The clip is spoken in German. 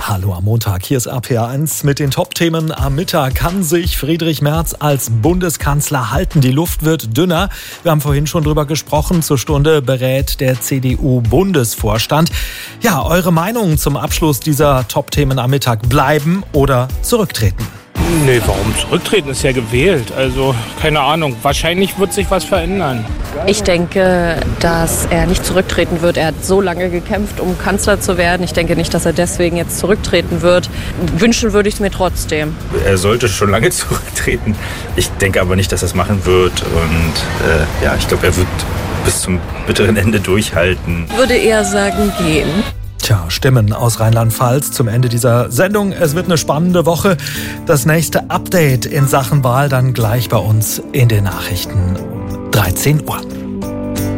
Hallo am Montag, hier ist RPA1 mit den Top-Themen am Mittag. Kann sich Friedrich Merz als Bundeskanzler halten? Die Luft wird dünner. Wir haben vorhin schon drüber gesprochen. Zur Stunde berät der CDU-Bundesvorstand. Ja, eure Meinung zum Abschluss dieser Top-Themen am Mittag: bleiben oder zurücktreten? Nee, warum zurücktreten? Ist ja gewählt. Also, keine Ahnung. Wahrscheinlich wird sich was verändern. Ich denke, dass er nicht zurücktreten wird. Er hat so lange gekämpft, um Kanzler zu werden. Ich denke nicht, dass er deswegen jetzt zurücktreten wird. Wünschen würde ich es mir trotzdem. Er sollte schon lange zurücktreten. Ich denke aber nicht, dass er es machen wird. Und ich glaube, er wird bis zum bitteren Ende durchhalten. Ich würde eher sagen, gehen. Tja, Stimmen aus Rheinland-Pfalz zum Ende dieser Sendung. Es wird eine spannende Woche. Das nächste Update in Sachen Wahl dann gleich bei uns in den Nachrichten um 13 Uhr.